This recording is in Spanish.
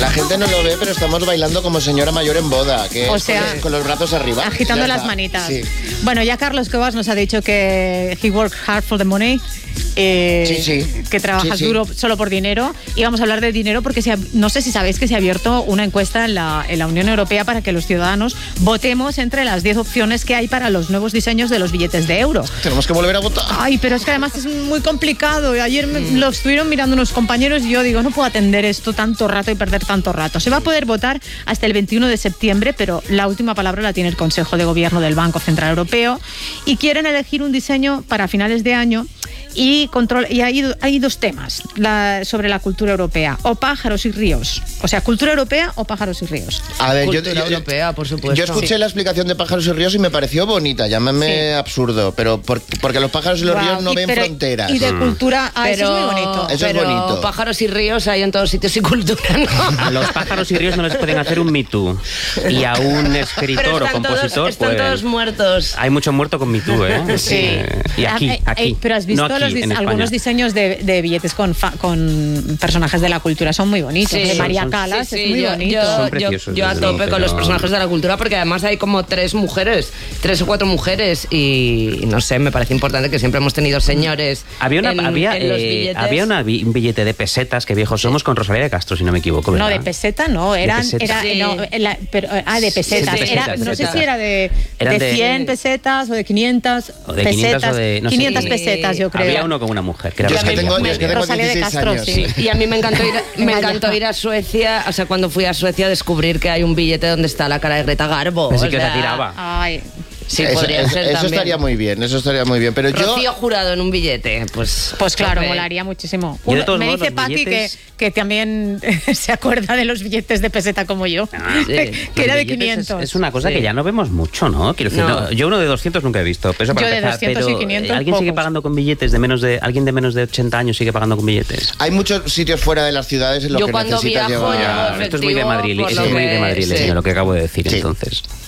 La gente no lo ve, pero estamos bailando como señora mayor en boda, que O es sea, con los brazos arriba. agitando Ya las está. manitas. Sí. Bueno, ya Carlos Cuevas nos ha dicho que he worked hard for the money. Sí. Que trabajas Sí. duro solo por dinero. Y vamos a hablar de dinero porque no sé si sabéis que se ha abierto una encuesta en la Unión Europea para que los ciudadanos votemos entre las 10 opciones que hay para los nuevos diseños de los billetes de euro. Tenemos que volver a votar. Ay, pero es que además es muy complicado. Ayer lo estuvieron mirando unos compañeros y yo digo, no puedo atender esto tanto rato y perder tanto rato. Se va a poder votar hasta el 21 de septiembre, pero la última palabra la tiene el Consejo de Gobierno del Banco Central Europeo y quieren elegir un diseño para finales de año y hay dos temas sobre la cultura europea, o pájaros y ríos. O sea, cultura europea o pájaros y ríos. A ver, Cultura europea, por supuesto. Yo escuché la explicación de pájaros y ríos y me pareció bonita, llámame absurdo, pero porque los pájaros y los ríos no ven fronteras. Y de cultura, eso es muy bonito. Eso es bonito. Pájaros y ríos hay en todos sitios y cultura, ¿no? A los pájaros y ríos no les pueden hacer un Me Too. Y a un escritor Pero o están compositor, están todos muertos. hay mucho muerto con Me Too, ¿eh? Sí. Y aquí. Pero has visto no aquí, en España. algunos diseños de billetes con personajes de la cultura, son muy bonitos. Sí, de María son- Calas Sí, es muy bonito. Son preciosos, yo a desde tope luego, con los pero- personajes de la cultura porque además hay como 3 o 4 mujeres y no sé, me parece importante que siempre hemos tenido señores Había en los billetes. un billete de pesetas que viejos somos con Rosalía de Castro, si no me equivoco, ¿verdad? No, de peseta no, eran, peseta. era, Sí. no, de pesetas. Sí, Era, no sé si era de Eran de 100 pesetas o de 500 O de 500 pesetas. o de, no sé. 500 pesetas, yo creo. Había uno con una mujer, que era Yo es que Rosalía. tengo Rosalía de 16 Castro, años. sí. Y a mí me encantó Venga, ya. ir a Suecia, o sea, cuando fui a Suecia descubrir que hay un billete donde está la cara de Greta Garbo. Pensé o que sea, la tiraba. Ay, Sí, Eso podría ser eso también. estaría muy bien, pero yo... Rocío Jurado en un billete, pues claro, hombre. molaría muchísimo. Yo, de todos Me modos, dice los Paqui billetes- que también se acuerda de los billetes de peseta como yo, sí. que era de Los billetes 500. Es una cosa Sí. que ya no vemos mucho, ¿no? Quiero decir, No. yo uno de 200 nunca he visto. Eso para Yo de empezar, 200 y pero, 500 ¿alguien sigue pocos. pagando con billetes alguien de menos de 80 años sigue pagando con billetes? Hay muchos sitios fuera de las ciudades en los Yo que cuando necesitas viajo, llevar... yo- Esto es muy de efectivo, Madrid, por esto lo es muy de que- Madrid, sí. lo que acabo de decir, Sí. entonces.